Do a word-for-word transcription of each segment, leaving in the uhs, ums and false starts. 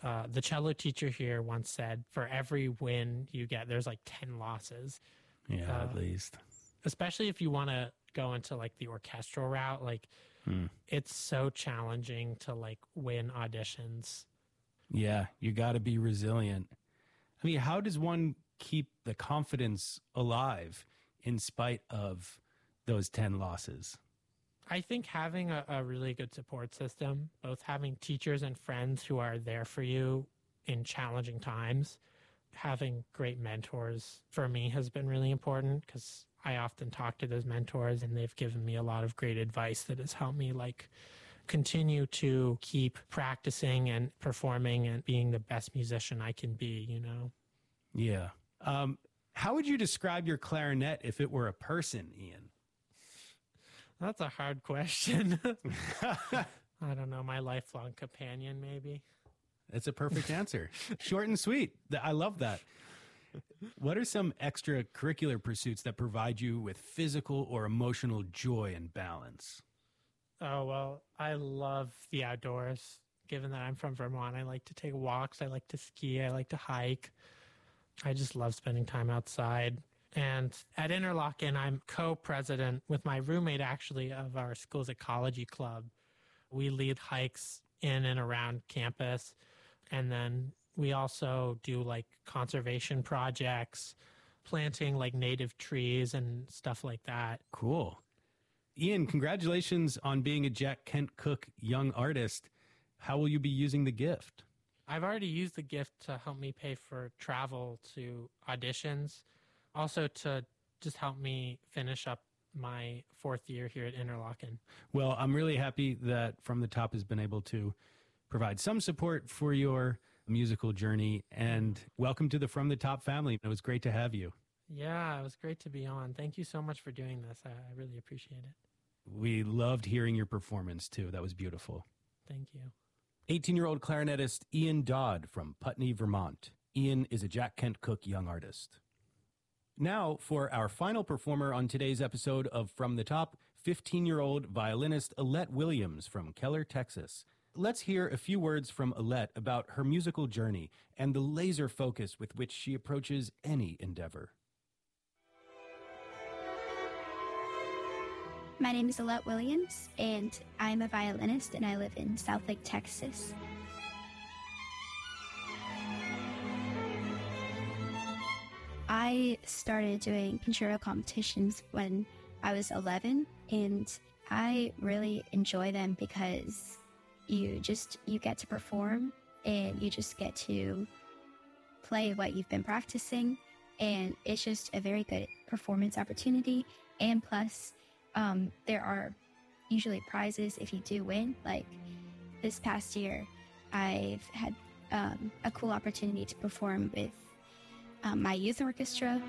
Uh, the cello teacher here once said, for every win you get, there's like ten losses. Yeah, uh, at least. Especially if you want to go into like the orchestral route. Like, hmm. It's so challenging to like win auditions. Yeah, you got to be resilient. I mean, how does one keep the confidence alive in spite of those ten losses? I think having a, a really good support system, both having teachers and friends who are there for you in challenging times, having great mentors for me has been really important, because I often talk to those mentors and they've given me a lot of great advice that has helped me like continue to keep practicing and performing and being the best musician I can be, you know? Yeah. Um, how would you describe your clarinet if it were a person, Ian? That's a hard question. I don't know, my lifelong companion, maybe. That's a perfect answer. Short and sweet. I love that. What are some extracurricular pursuits that provide you with physical or emotional joy and balance? Oh, well, I love the outdoors. Given that I'm from Vermont, I like to take walks. I like to ski. I like to hike. I just love spending time outside. And at Interlochen, I'm co-president with my roommate, actually, of our school's ecology club. We lead hikes in and around campus. And then we also do like conservation projects, planting like native trees and stuff like that. Cool. Ian, congratulations on being a Jack Kent Cooke Young Artist. How will you be using the gift? I've already used the gift to help me pay for travel to auditions. Also to just help me finish up my fourth year here at Interlochen. Well, I'm really happy that From the Top has been able to provide some support for your musical journey. And welcome to the From the Top family. It was great to have you. Yeah, it was great to be on. Thank you so much for doing this. I, I really appreciate it. We loved hearing your performance, too. That was beautiful. Thank you. eighteen-year-old clarinetist Ian Dodd from Putney, Vermont. Ian is a Jack Kent Cooke Young Artist. Now, for our final performer on today's episode of From the Top, fifteen-year-old violinist Alette Williams from Keller, Texas. Let's hear a few words from Alette about her musical journey and the laser focus with which she approaches any endeavor. My name is Alette Williams, and I'm a violinist, and I live in Southlake, Texas. I started doing concerto competitions when I was eleven, and I really enjoy them because you just, you get to perform and you just get to play what you've been practicing, and it's just a very good performance opportunity. And plus, um, there are usually prizes if you do win. Like this past year, I've had um, a cool opportunity to perform with Um, my youth orchestra.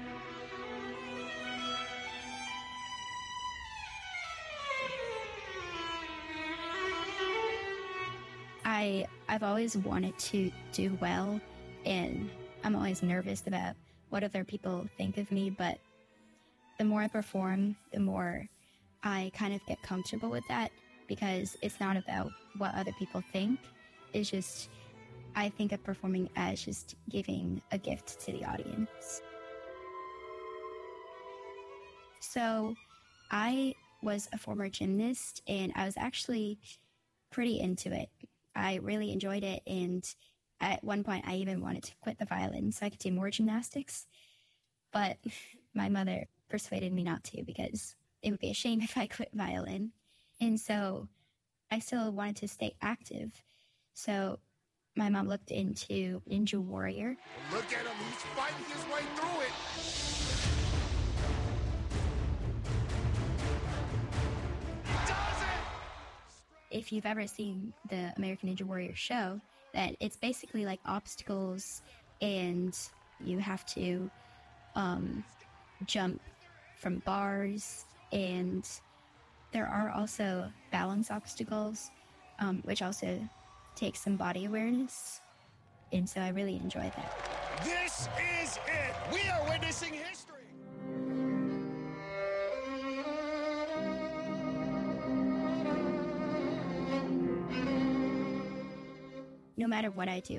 I, I've always wanted to do well, and I'm always nervous about what other people think of me, but the more I perform, the more I kind of get comfortable with that, because it's not about what other people think. It's just, I think of performing as just giving a gift to the audience. So I was a former gymnast, and I was actually pretty into it. I really enjoyed it, and at one point I even wanted to quit the violin so I could do more gymnastics. But my mother persuaded me not to, because it would be a shame if I quit violin. And so I still wanted to stay active. So my mom looked into Ninja Warrior. Look at him, he's fighting his way through it. He does it! If you've ever seen the American Ninja Warrior show, that it's basically like obstacles, and you have to um, jump from bars, and there are also balance obstacles, um, which also takes some body awareness, and so I really enjoy that. This is it! We are witnessing history! No matter what I do,